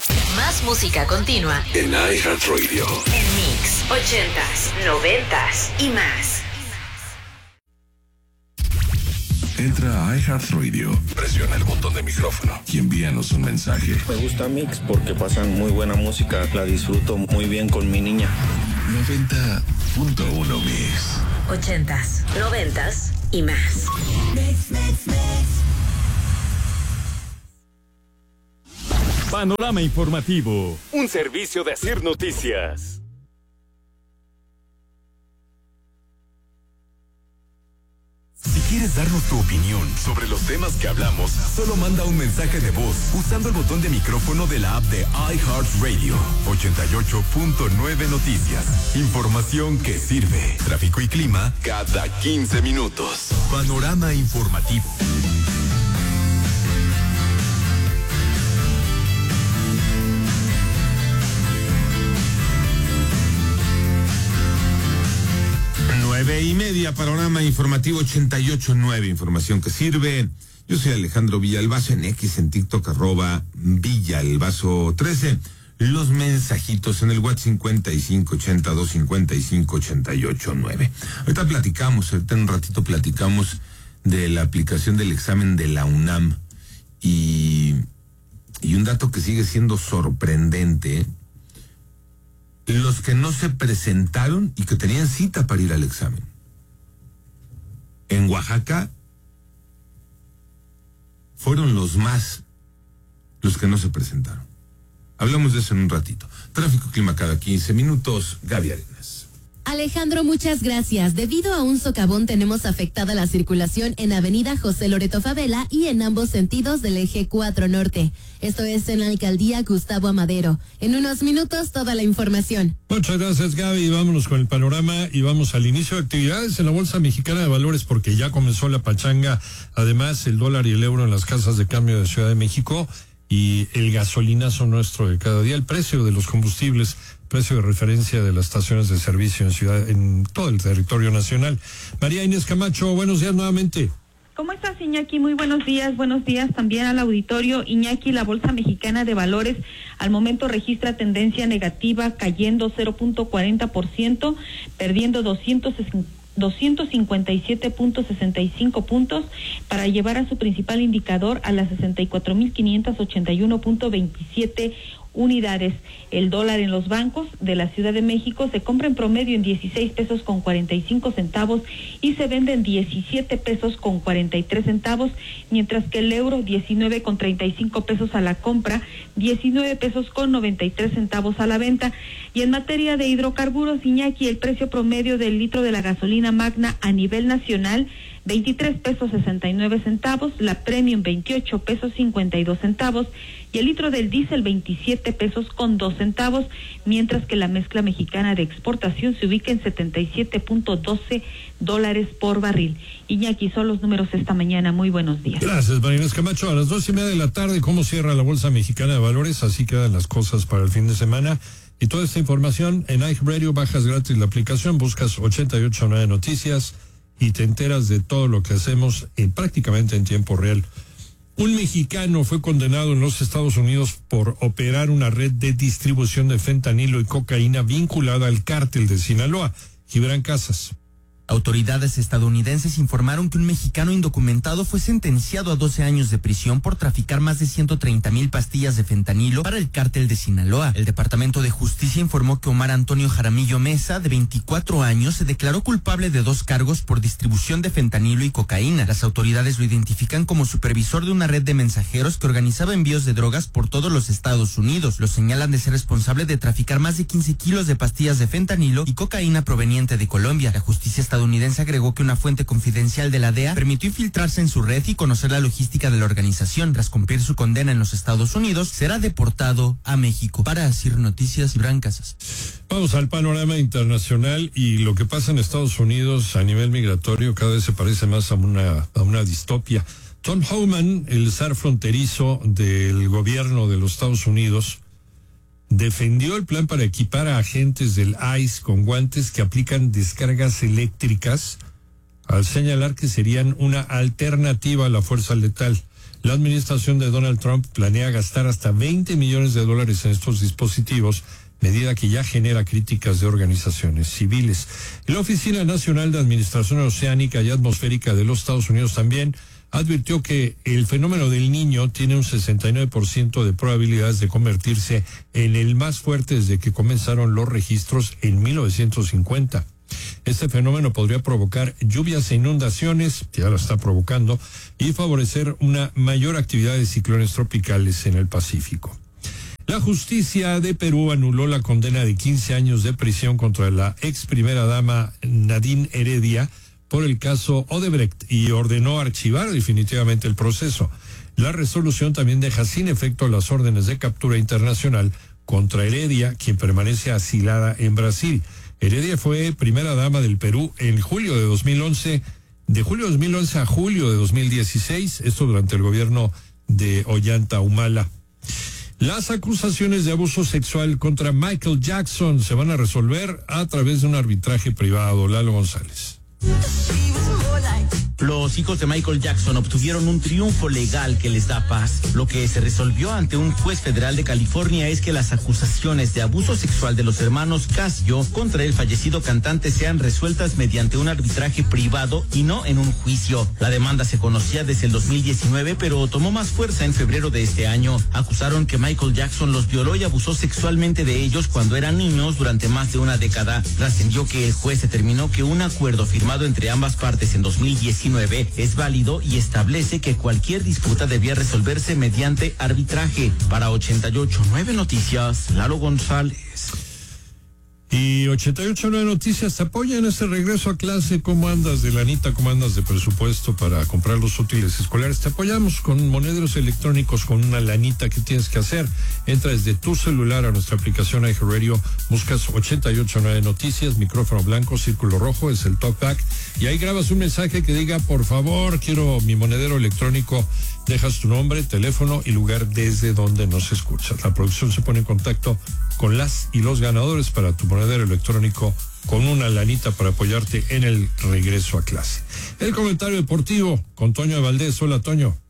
Más música continua en iHeartRadio. En Mix, 80s, 90s y más. Entra a iHeartRadio, presiona el botón de micrófono y envíanos un mensaje. Me gusta Mix porque pasan muy buena música, la disfruto muy bien con mi niña. 90.1 Mix. 80s, 90s y más. Mix. Panorama informativo, un servicio de Asir Noticias. Si quieres darnos tu opinión sobre los temas que hablamos, solo manda un mensaje de voz usando el botón de micrófono de la app de iHeartRadio. 88.9 Noticias. Información que sirve. Tráfico y clima cada 15 minutos. Panorama informativo. Nueve y media, panorama informativo 88.9, información que sirve. Yo soy Alejandro Villalbazo, en X, en TikTok, @Villalbazo13. Los mensajitos en el WhatsApp 5582558889. Ahorita en un ratito platicamos de la aplicación del examen de la UNAM y un dato que sigue siendo sorprendente. Los que no se presentaron y que tenían cita para ir al examen. En Oaxaca fueron los que no se presentaron. Hablamos de eso en un ratito. Tráfico, clima cada 15 minutos. Gaby Arenas. Alejandro, muchas gracias. Debido a un socavón tenemos afectada la circulación en Avenida José Loreto Favela y en ambos sentidos del eje 4 Norte. Esto es en la alcaldía Gustavo Amadero. En unos minutos toda la información. Muchas gracias, Gaby. Vámonos con el panorama y vamos al inicio de actividades en la Bolsa Mexicana de Valores porque ya comenzó la pachanga. Además, el dólar y el euro en las casas de cambio de Ciudad de México y el gasolinazo nuestro de cada día, el precio de los combustibles, precio de referencia de las estaciones de servicio en todo el territorio nacional. María Inés Camacho, buenos días nuevamente. ¿Cómo estás, Iñaki? Muy buenos días también al auditorio. Iñaki, la Bolsa Mexicana de Valores al momento registra tendencia negativa, cayendo 0.40%, perdiendo 257.65 puntos para llevar a su principal indicador a las 64.581.27 unidades. El dólar en los bancos de la Ciudad de México se compra en promedio en 16 pesos con 45 centavos y se vende en 17 pesos con 43 centavos, mientras que el euro 19 con 35 pesos a la compra, 19 pesos con 93 centavos a la venta. Y en materia de hidrocarburos, Iñaki, el precio promedio del litro de la gasolina magna a nivel nacional 23 pesos 69 centavos, la premium 28 pesos 52 centavos y el litro del diésel 27 pesos con 2 centavos, mientras que la mezcla mexicana de exportación se ubica en 77.12 dólares por barril. Iñaki, son los números esta mañana. Muy buenos días. Gracias, María Inés Camacho. A las 2:30 de la tarde, ¿cómo cierra la Bolsa Mexicana de Valores? Así quedan las cosas para el fin de semana. Y toda esta información en iHeartRadio, bajas gratis la aplicación, buscas 88.9 Noticias y te enteras de todo lo que hacemos prácticamente en tiempo real. Un mexicano fue condenado en los Estados Unidos por operar una red de distribución de fentanilo y cocaína vinculada al cártel de Sinaloa. Gibran Casas. Autoridades estadounidenses informaron que un mexicano indocumentado fue sentenciado a 12 años de prisión por traficar más de 130,000 pastillas de fentanilo para el cártel de Sinaloa. El Departamento de Justicia informó que Omar Antonio Jaramillo Mesa, de 24 años, se declaró culpable de 2 cargos por distribución de fentanilo y cocaína. Las autoridades lo identifican como supervisor de una red de mensajeros que organizaba envíos de drogas por todos los Estados Unidos. Lo señalan de ser responsable de traficar más de 15 kilos de pastillas de fentanilo y cocaína proveniente de Colombia. La justicia estadounidense agregó que una fuente confidencial de la DEA permitió infiltrarse en su red y conocer la logística de la organización. Tras cumplir su condena en los Estados Unidos, será deportado a México. Para Asir Noticias, Gibran Casas. Vamos al panorama internacional y lo que pasa en Estados Unidos a nivel migratorio cada vez se parece más a una distopia. Tom Homan, el zar fronterizo del gobierno de los Estados Unidos, defendió el plan para equipar a agentes del ICE con guantes que aplican descargas eléctricas, al señalar que serían una alternativa a la fuerza letal. La administración de Donald Trump planea gastar hasta $20 millones en estos dispositivos, medida que ya genera críticas de organizaciones civiles. La Oficina Nacional de Administración Oceánica y Atmosférica de los Estados Unidos también advirtió que el fenómeno del Niño tiene un 69% de probabilidades de convertirse en el más fuerte desde que comenzaron los registros en 1950. Este fenómeno podría provocar lluvias e inundaciones, que ya lo está provocando, y favorecer una mayor actividad de ciclones tropicales en el Pacífico. La justicia de Perú anuló la condena de 15 años de prisión contra la ex primera dama Nadine Heredia por el caso Odebrecht y ordenó archivar definitivamente el proceso. La resolución también deja sin efecto las órdenes de captura internacional contra Heredia, quien permanece asilada en Brasil. Heredia fue primera dama del Perú en julio de 2011, de julio de 2011 a julio de 2016, esto durante el gobierno de Ollanta Humala. Las acusaciones de abuso sexual contra Michael Jackson se van a resolver a través de un arbitraje privado. Lalo González. Los hijos de Michael Jackson obtuvieron un triunfo legal que les da paz. Lo que se resolvió ante un juez federal de California es que las acusaciones de abuso sexual de los hermanos Casio contra el fallecido cantante sean resueltas mediante un arbitraje privado y no en un juicio. La demanda se conocía desde el 2019, pero tomó más fuerza en febrero de este año. Acusaron que Michael Jackson los violó y abusó sexualmente de ellos cuando eran niños durante más de una década. Trascendió que el juez determinó que un acuerdo firmado entre ambas partes en 2019 es válido y establece que cualquier disputa debía resolverse mediante arbitraje. Para 88.9 Noticias, Lalo González. Y 88.9 Noticias te apoya en este regreso a clase. ¿Cómo andas de lanita? ¿Cómo andas de presupuesto para comprar los útiles escolares? Te apoyamos con monederos electrónicos, con una lanita. ¿Qué tienes que hacer? Entra desde tu celular a nuestra aplicación iHeartRadio, buscas 88.9 Noticias, micrófono blanco, círculo rojo, es el talkback, y ahí grabas un mensaje que diga, por favor, quiero mi monedero electrónico. Dejas tu nombre, teléfono y lugar desde donde nos escuchas. La producción se pone en contacto con las y los ganadores para tu monedero electrónico con una lanita para apoyarte en el regreso a clase. El comentario deportivo con Toño de Valdés. Hola, Toño.